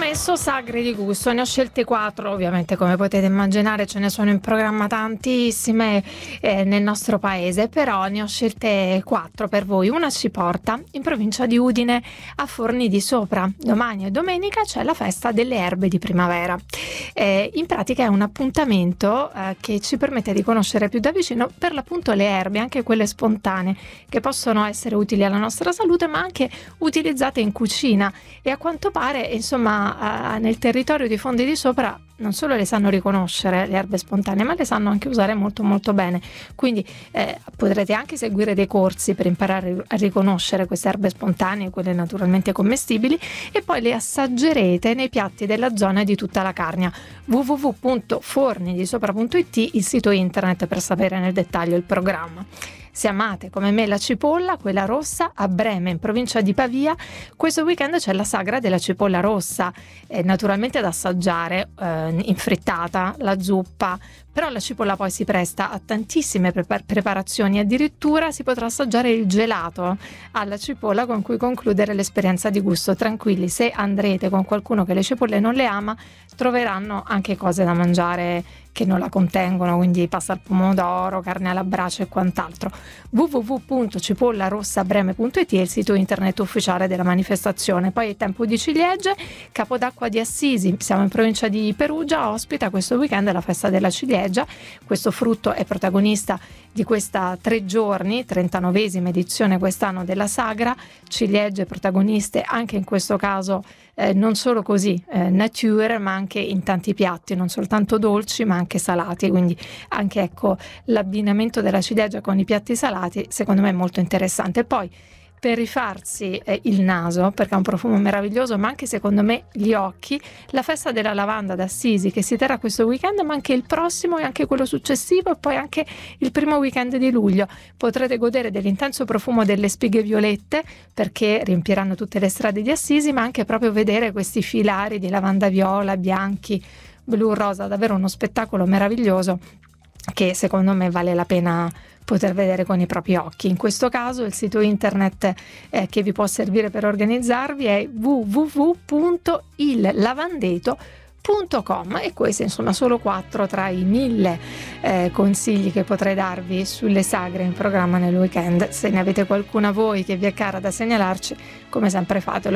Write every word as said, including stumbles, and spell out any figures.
messo sagre di gusto, ne ho scelte quattro, ovviamente come potete immaginare ce ne sono in programma tantissime eh, nel nostro paese, però ne ho scelte quattro per voi. Una ci porta in provincia di Udine a Forni di Sopra. Domani e domenica c'è la festa delle erbe di primavera. Eh, in pratica è un appuntamento eh, che ci permette di conoscere più da vicino per l'appunto le erbe, anche quelle spontanee, che possono essere utili alla nostra salute ma anche utilizzate in cucina, e a quanto pare insomma eh, nel territorio di Fondi di Sopra non solo le sanno riconoscere le erbe spontanee, ma le sanno anche usare molto molto bene. Quindi eh, potrete anche seguire dei corsi per imparare a riconoscere queste erbe spontanee, quelle naturalmente commestibili, e poi le assaggerete nei piatti della zona e di tutta la Carnia. w w w punto forni di sopra punto i t, il sito internet per sapere nel dettaglio il programma. Se amate come me la cipolla, quella rossa, a Breme, in provincia di Pavia, questo weekend c'è la sagra della cipolla rossa, eh, naturalmente da assaggiare, eh, infrittata, la zuppa, però la cipolla poi si presta a tantissime prepar- preparazioni, addirittura si potrà assaggiare il gelato alla cipolla con cui concludere l'esperienza di gusto. Tranquilli, se andrete con qualcuno che le cipolle non le ama, troveranno anche cose da mangiare che non la contengono, quindi pasta al pomodoro, carne alla brace e quant'altro. w w w punto cipolla rossa breme punto i t è il sito internet ufficiale della manifestazione. Poi è tempo di ciliegie. Capodacqua di Assisi, siamo in provincia di Perugia, ospita questo weekend la festa della ciliegia. Questo frutto è protagonista di questa tre giorni, trentanovesima edizione quest'anno della sagra. Ciliegie protagoniste anche in questo caso eh, non solo così eh, nature, ma anche in tanti piatti, non soltanto dolci ma anche salati, quindi anche ecco l'abbinamento della ciliegia con i piatti salati secondo me è molto interessante. Poi per rifarsi eh, il naso, perché ha un profumo meraviglioso, ma anche secondo me gli occhi, la festa della lavanda ad Assisi che si terrà questo weekend, ma anche il prossimo e anche quello successivo, e poi anche il primo weekend di luglio. Potrete godere dell'intenso profumo delle spighe violette, perché riempiranno tutte le strade di Assisi, ma anche proprio vedere questi filari di lavanda viola, bianchi, blu, rosa, davvero uno spettacolo meraviglioso che secondo me vale la pena poter vedere con i propri occhi. In questo caso il sito internet eh, che vi può servire per organizzarvi è w w w punto il lavandeto punto com, e questi insomma solo quattro tra i mille eh, consigli che potrei darvi sulle sagre in programma nel weekend. Se ne avete qualcuna voi che vi è cara da segnalarci, come sempre fatelo.